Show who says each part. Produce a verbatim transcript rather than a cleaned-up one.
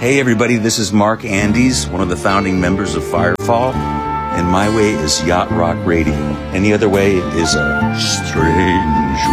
Speaker 1: Hey everybody, this is Mark Andes, one of the founding members of Firefall, and my way is Yacht Rock Radio. Any other way is a strange